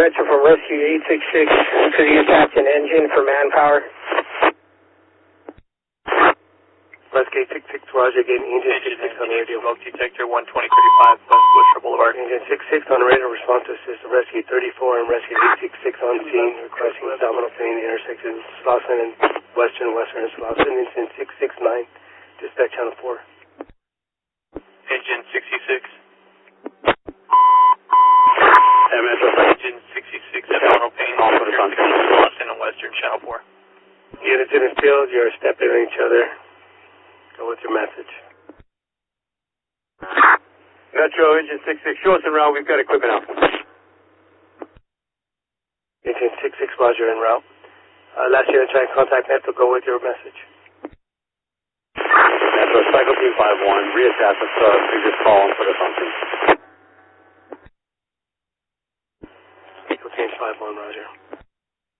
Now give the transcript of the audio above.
Retro from Rescue 866 to the attaching engine for manpower. Rescue 866, Roger, again, engine 66 on the radio. Smoke detector 12035 West Worcester Boulevard. Engine 66 on the radio, response to assist Rescue 34 and Rescue 866 on scene, requesting abdominal pain intersection Slauson and Western and Slauson. Engine 669, dispatch channel 4. Engine 66. Engine 66, abdominal pain, Slauson and Western, channel 4. Units in the field, you're stepping on each other. Go with your message. Metro, engine 66, show us en route, we've got equipment out. Engine 66, Roger, en route. Last unit trying to contact Metro, go with your message. Metro, cycle team 51, reattach us previous call and put us on scene. Cycle team 51, Roger.